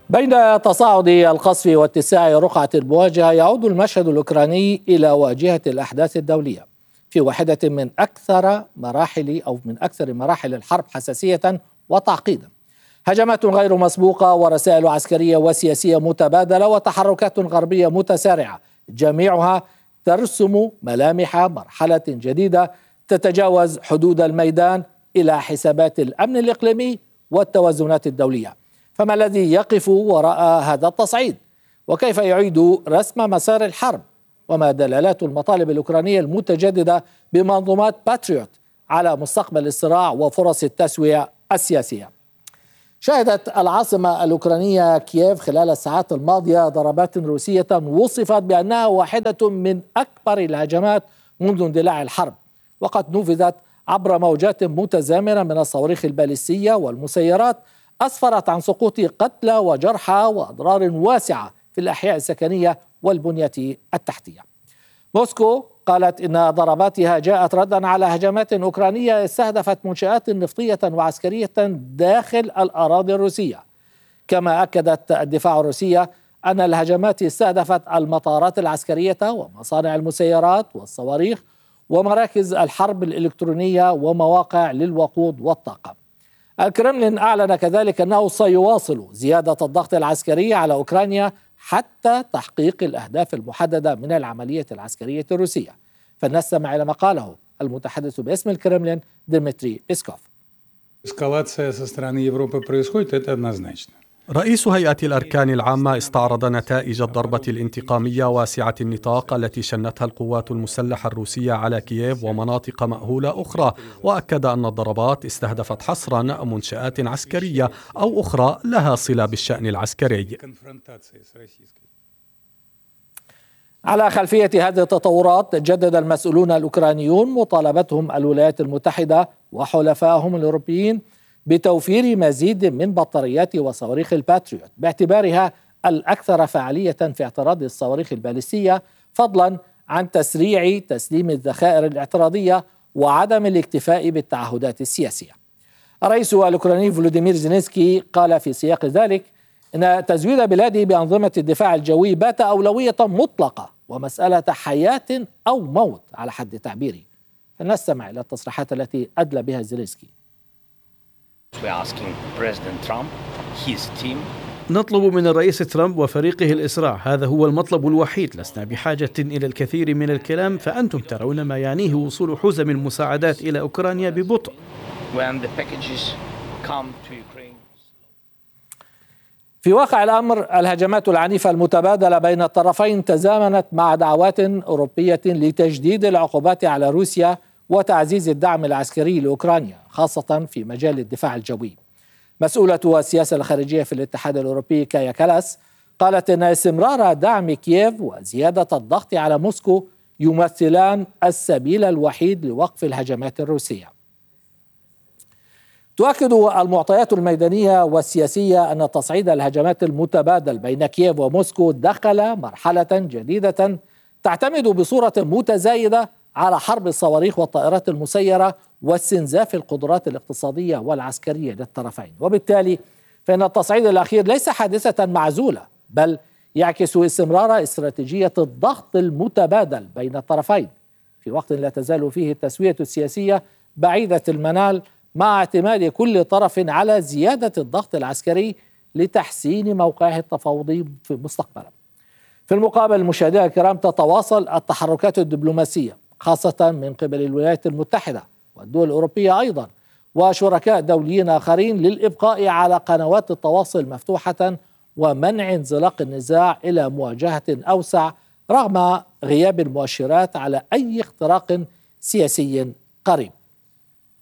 بين تصاعد القصف واتساع رقعة المواجهة، يعود المشهد الأوكراني إلى واجهة الأحداث الدولية في واحدة من أكثر مراحل الحرب حساسية وتعقيدا. هجمات غير مسبوقة ورسائل عسكرية وسياسية متبادلة وتحركات غربية متسارعة، جميعها ترسم ملامح مرحلة جديدة تتجاوز حدود الميدان إلى حسابات الأمن الإقليمي والتوازنات الدولية. فما الذي يقف وراء هذا التصعيد؟ وكيف يعيد رسم مسار الحرب؟ وما دلالات المطالب الأوكرانية المتجددة بمنظومات باتريوت على مستقبل الصراع وفرص التسوية السياسية؟ شهدت العاصمة الأوكرانية كييف خلال الساعات الماضية ضربات روسية وصفت بأنها واحدة من أكبر الهجمات منذ اندلاع الحرب، وقد نفذت عبر موجات متزامنة من الصواريخ الباليستية والمسيرات أسفرت عن سقوط قتلى وجرحى وأضرار واسعة في الأحياء السكنية والبنية التحتية. موسكو قالت إن ضرباتها جاءت ردا على هجمات أوكرانية استهدفت منشآت نفطية وعسكرية داخل الأراضي الروسية. كما أكدت الدفاع الروسية أن الهجمات استهدفت المطارات العسكرية ومصانع المسيرات والصواريخ ومراكز الحرب الإلكترونية ومواقع للوقود والطاقة. الكرملين أعلن كذلك أنه سيواصل زيادة الضغط العسكري على أوكرانيا حتى تحقيق الأهداف المحددة من العملية العسكرية الروسية. فلنستمع إلى ما قاله المتحدث باسم الكرملين ديمتري بيسكوف. رئيس هيئة الأركان العامة استعرض نتائج الضربة الانتقامية واسعة النطاق التي شنتها القوات المسلحة الروسية على كييف ومناطق مأهولة أخرى، وأكد أن الضربات استهدفت حصرا منشآت عسكرية أو أخرى لها صلة بالشأن العسكري. على خلفية هذه التطورات، جدد المسؤولون الأوكرانيون مطالبتهم الولايات المتحدة وحلفائهم الأوروبيين بتوفير مزيد من بطاريات وصواريخ الباتريوت باعتبارها الأكثر فعالية في اعتراض الصواريخ الباليستية، فضلا عن تسريع تسليم الذخائر الاعتراضية وعدم الاكتفاء بالتعهدات السياسية. الرئيس الأوكراني فلوديمير زيلينسكي قال في سياق ذلك إن تزويد بلاده بأنظمة الدفاع الجوي بات أولوية مطلقة ومسألة حياة أو موت على حد تعبيره. فلنستمع إلى التصريحات التي أدلى بها زيلينسكي. نطلب من الرئيس ترامب وفريقه الإسراع، هذا هو المطلب الوحيد. لسنا بحاجة إلى الكثير من الكلام، فأنتم ترون ما يعنيه وصول حزم المساعدات إلى أوكرانيا ببطء. في واقع الأمر، الهجمات العنيفة المتبادلة بين الطرفين تزامنت مع دعوات أوروبية لتجديد العقوبات على روسيا وتعزيز الدعم العسكري لأوكرانيا، خاصة في مجال الدفاع الجوي. مسؤولة السياسة الخارجية في الاتحاد الأوروبي كايا كالاس قالت إن استمرار دعم كييف وزيادة الضغط على موسكو يمثلان السبيل الوحيد لوقف الهجمات الروسية. تؤكد المعطيات الميدانية والسياسية أن تصعيد الهجمات المتبادل بين كييف وموسكو دخل مرحلة جديدة تعتمد بصورة متزايدة على حرب الصواريخ والطائرات المسيرة واستنزاف القدرات الاقتصادية والعسكرية للطرفين. وبالتالي فإن التصعيد الأخير ليس حادثة معزولة، بل يعكس استمرار استراتيجية الضغط المتبادل بين الطرفين في وقت لا تزال فيه التسوية السياسية بعيدة المنال، مع اعتماد كل طرف على زيادة الضغط العسكري لتحسين موقعه التفاوضي في مستقبلا. في المقابل مشاهدينا الكرام، تتواصل التحركات الدبلوماسية خاصة من قبل الولايات المتحدة والدول الأوروبية أيضا وشركاء دوليين آخرين للإبقاء على قنوات التواصل مفتوحة ومنع انزلاق النزاع إلى مواجهة أوسع رغم غياب المؤشرات على أي اختراق سياسي قريب.